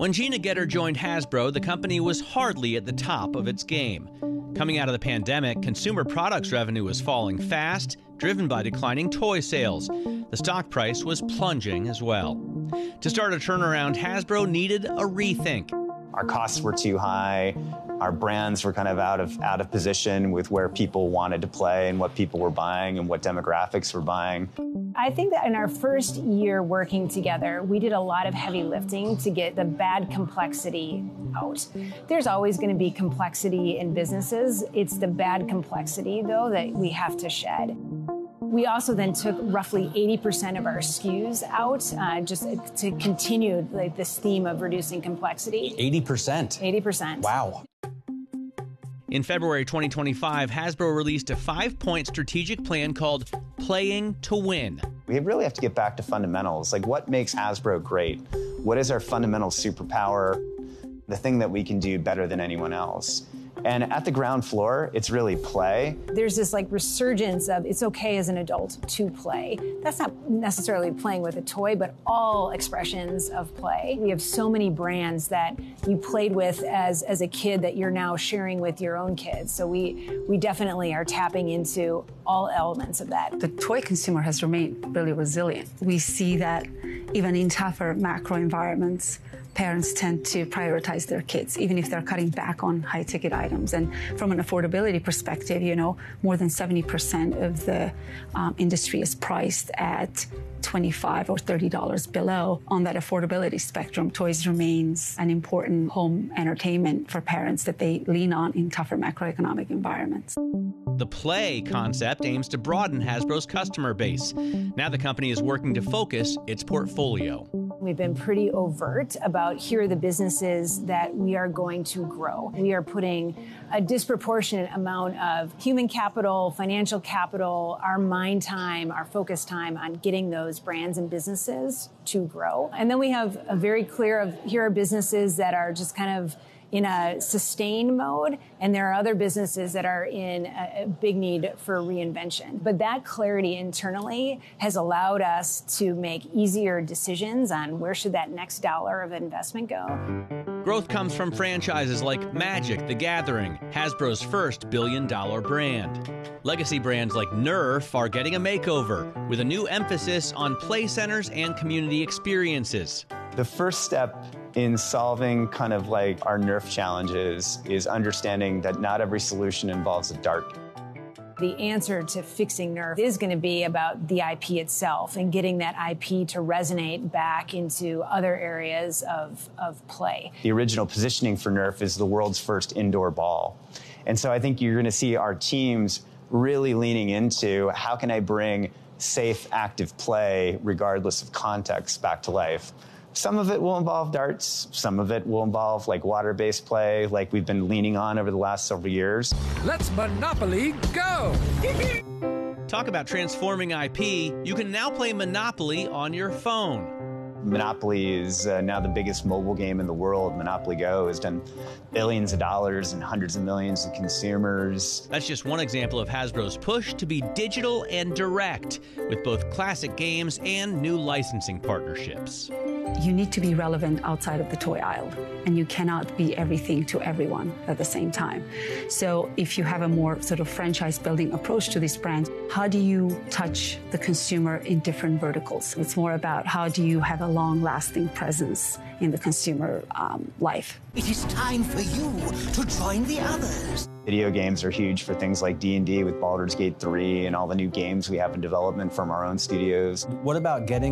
When Gina Getter joined Hasbro, the company was hardly at the top of its game. Coming out of the pandemic, consumer products revenue was falling fast, driven by declining toy sales. The stock price was plunging as well. To start a turnaround, Hasbro needed a rethink. Our costs were too high. Our brands were kind of out of position with where people wanted to play and what people were buying and what demographics were buying. I think that in our first year working together, we did a lot of heavy lifting to get the bad complexity out. There's always going to be complexity in businesses. It's the bad complexity, though, that we have to shed. We also then took roughly 80% of our SKUs out just to continue this theme of reducing complexity. 80%? 80%. Wow. In February 2025, Hasbro released a 5-point strategic plan called Playing to Win. We really have to get back to fundamentals. Like, what makes Hasbro great? What is our fundamental superpower? The thing that we can do better than anyone else. And at the ground floor, it's really play. There's this resurgence of it's okay as an adult to play. That's not necessarily playing with a toy, but all expressions of play. We have so many brands that you played with as a kid that you're now sharing with your own kids. So we definitely are tapping into all elements of that. The toy consumer has remained really resilient. We see that even in tougher macro environments, parents tend to prioritize their kids, even if they're cutting back on high-ticket items. And from an affordability perspective, more than 70% of the industry is priced at $25 or $30 below. On that affordability spectrum, toys remains an important home entertainment for parents that they lean on in tougher macroeconomic environments. The Play concept aims to broaden Hasbro's customer base. Now the company is working to focus its portfolio. We've been pretty overt about here are the businesses that we are going to grow. We are putting a disproportionate amount of human capital, financial capital, our mind time, our focus time on getting those brands and businesses to grow. And then we have a very clear of here are businesses that are just kind of in a sustain mode, and there are other businesses that are in a big need for reinvention. But that clarity internally has allowed us to make easier decisions on where should that next dollar of investment go. Growth comes from franchises like Magic: The Gathering, Hasbro's first billion-dollar brand. Legacy brands like Nerf are getting a makeover with a new emphasis on play centers and community experiences. The first step in solving kind of our Nerf challenges is understanding that not every solution involves a dart. The answer to fixing Nerf is going to be about the IP itself and getting that IP to resonate back into other areas of play. The original positioning for Nerf is the world's first indoor ball. And so I think you're going to see our teams really leaning into how can I bring safe, active play, regardless of context, back to life. Some of it will involve darts. Some of it will involve water-based play like we've been leaning on over the last several years. Let's Monopoly go! Talk about transforming IP. You can now play Monopoly on your phone. Monopoly is now the biggest mobile game in the world. Monopoly Go has done billions of dollars and hundreds of millions of consumers. That's just one example of Hasbro's push to be digital and direct with both classic games and new licensing partnerships. You need to be relevant outside of the toy aisle, and you cannot be everything to everyone at the same time. So if you have a more sort of franchise-building approach to these brands, how do you touch the consumer in different verticals? It's more about how do you have a long-lasting presence in the consumer life. It is time for you to join the others. Video games are huge for things like D&D with Baldur's Gate 3 and all the new games we have in development from our own studios. What about getting